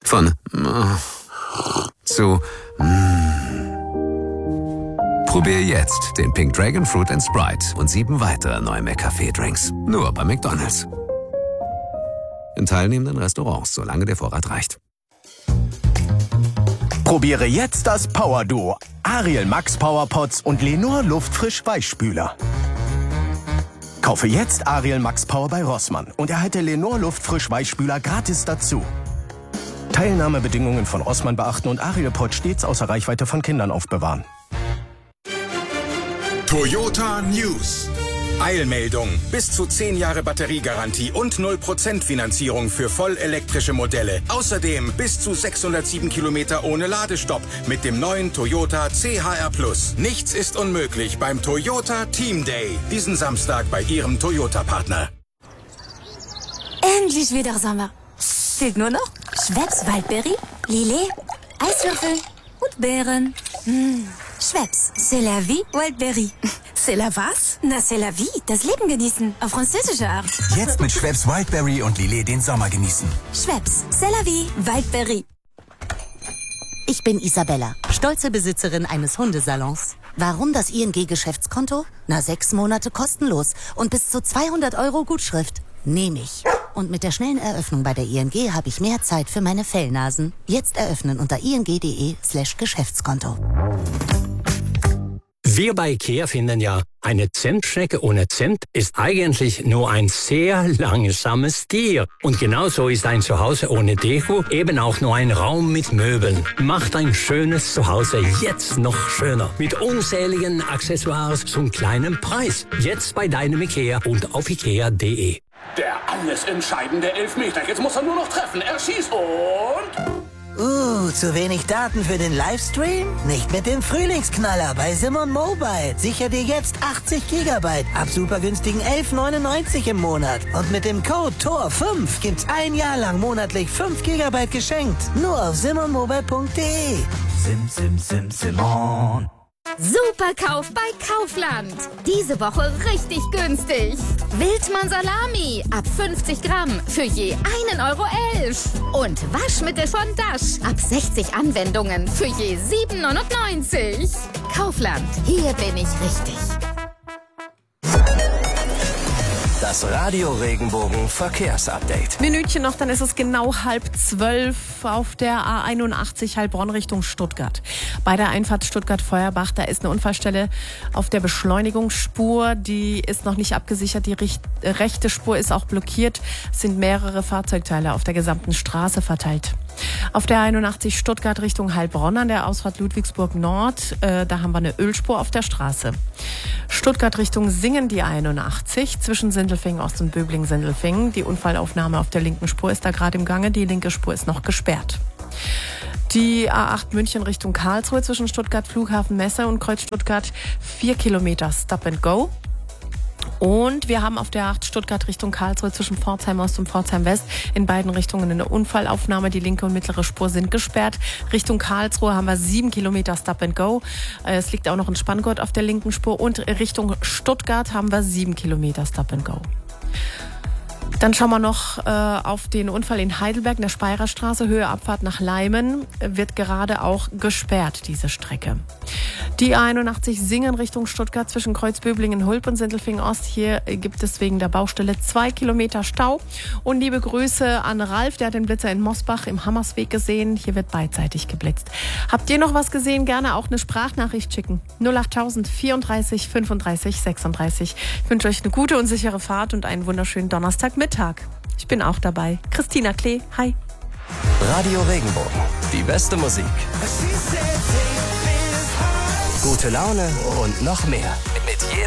Von zu Probier jetzt den Pink Dragon Fruit & Sprite und 7 weitere neue McCafé-Drinks. Nur bei McDonald's. In teilnehmenden Restaurants, solange der Vorrat reicht. Probiere jetzt das Power-Duo. Ariel Max Power Pots und Lenor Luftfrisch Weichspüler. Kaufe jetzt Ariel Max Power bei Rossmann und erhalte Lenor Luftfrisch Weichspüler gratis dazu. Teilnahmebedingungen von Rossmann beachten und Ariel Pot stets außer Reichweite von Kindern aufbewahren. Toyota News. Eilmeldung. Bis zu 10 Jahre Batteriegarantie und 0% Finanzierung für vollelektrische Modelle. Außerdem bis zu 607 Kilometer ohne Ladestopp mit dem neuen Toyota CHR+. Nichts ist unmöglich beim Toyota Team Day. Diesen Samstag bei Ihrem Toyota-Partner. Endlich wieder Sommer. Fehlt nur noch Schweppes Waldbeere, Lillet, Eiswürfel und Beeren. Schweppes, c'est la vie, Wildberry. C'est la was? Na, c'est la vie, das Leben genießen, auf französische Art. Jetzt mit Schweppes Wildberry und Lillet den Sommer genießen. Schweppes, c'est la vie, Wildberry. Ich bin Isabella, stolze Besitzerin eines Hundesalons. Warum das ING-Geschäftskonto? 6 Monate kostenlos und bis zu 200 € Gutschrift. Nehme ich. Und mit der schnellen Eröffnung bei der ING habe ich mehr Zeit für meine Fellnasen. Jetzt eröffnen unter ing.de/Geschäftskonto. Wir bei IKEA finden ja, eine Zimtschnecke ohne Zimt ist eigentlich nur ein sehr langsames Tier. Und genauso ist ein Zuhause ohne Deko eben auch nur ein Raum mit Möbeln. Macht ein schönes Zuhause jetzt noch schöner. Mit unzähligen Accessoires zum kleinen Preis. Jetzt bei deinem IKEA und auf ikea.de. Der alles entscheidende Elfmeter. Jetzt muss er nur noch treffen. Er schießt und... zu wenig Daten für den Livestream? Nicht mit dem Frühlingsknaller bei Simon Mobile. Sicher dir jetzt 80 GB ab super günstigen 11,99 im Monat. Und mit dem Code TOR5 gibt's 1 Jahr lang monatlich 5 GB geschenkt. Nur auf simonmobile.de. Simon. Super Kauf bei Kaufland. Diese Woche richtig günstig. Wildmann Salami ab 50 Gramm für je 1,11 €. Und Waschmittel von Dash ab 60 Anwendungen für je 7,99 €. Kaufland, hier bin ich richtig. Das Radio Regenbogen Verkehrsupdate. Minütchen noch, dann ist es genau 11:30 auf der A81 Heilbronn Richtung Stuttgart. Bei der Einfahrt Stuttgart-Feuerbach, da ist eine Unfallstelle auf der Beschleunigungsspur. Die ist noch nicht abgesichert, die rechte Spur ist auch blockiert. Es sind mehrere Fahrzeugteile auf der gesamten Straße verteilt. Auf der 81 Stuttgart Richtung Heilbronn an der Ausfahrt Ludwigsburg Nord, da haben wir eine Ölspur auf der Straße. Stuttgart Richtung Singen die 81 zwischen Sindelfingen Ost und Böbling-Sindelfingen. Die Unfallaufnahme auf der linken Spur ist da gerade im Gange, die linke Spur ist noch gesperrt. Die A8 München Richtung Karlsruhe zwischen Stuttgart Flughafen Messe und Kreuz Stuttgart 4 Kilometer Stop and Go. Und wir haben auf der 8 Stuttgart Richtung Karlsruhe zwischen Pforzheim Ost und Pforzheim West in beiden Richtungen eine Unfallaufnahme. Die linke und mittlere Spur sind gesperrt. Richtung Karlsruhe haben wir 7 Kilometer Stop and Go. Es liegt auch noch ein Spanngurt auf der linken Spur. Und Richtung Stuttgart haben wir 7 Kilometer Stop and Go. Dann schauen wir noch auf den Unfall in Heidelberg, in der Speyerer Straße, Höhe Abfahrt nach Leimen, wird gerade auch gesperrt, diese Strecke. Die A81 Singen Richtung Stuttgart zwischen Kreuzböblingen, Hulp und Sindelfingen Ost. Hier gibt es wegen der Baustelle 2 Kilometer Stau. Und liebe Grüße an Ralf, der hat den Blitzer in Mosbach im Hammersweg gesehen. Hier wird beidseitig geblitzt. Habt ihr noch was gesehen? Gerne auch eine Sprachnachricht schicken. 08000 34 35 36. Ich wünsche euch eine gute und sichere Fahrt und einen wunderschönen Donnerstagmittag. Ich bin auch dabei. Christina Klee, hi. Radio Regenbogen, die beste Musik. Gute Laune und noch mehr. Mit jeder